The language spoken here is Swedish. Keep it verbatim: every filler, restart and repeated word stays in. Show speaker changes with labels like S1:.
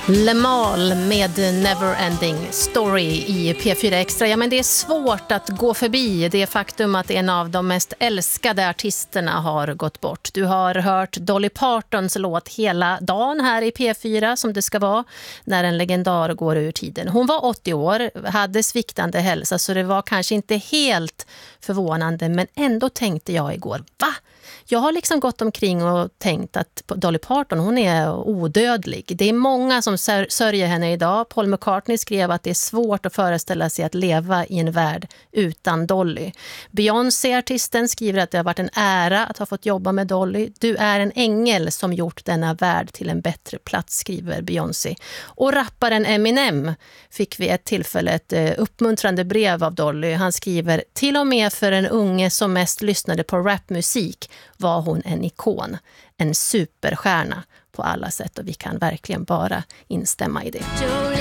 S1: Lemal med Neverending Story i P fyra Extra. Ja, men det är svårt att gå förbi det faktum att en av de mest älskade artisterna har gått bort. Du har hört Dolly Partons låt hela dagen här i P fyra, som det ska vara när en legendar går ur tiden. Hon var åttio år, hade sviktande hälsa, så det var kanske inte helt förvånande, men ändå tänkte jag igår, va? Jag har liksom gått omkring och tänkt att Dolly Parton, hon är odödlig. Det är många som sörjer henne idag. Paul McCartney skrev att det är svårt att föreställa sig att leva i en värld utan Dolly. Beyoncé, artisten, skriver att det har varit en ära att ha fått jobba med Dolly. Du är en ängel som gjort denna värld till en bättre plats, skriver Beyoncé. Och rapparen Eminem fick vid ett tillfälle ett uppmuntrande brev av Dolly. Han skriver, till och med för en unge som mest lyssnade på rapmusik var hon en ikon, en superstjärna på alla sätt, och vi kan verkligen bara instämma i det.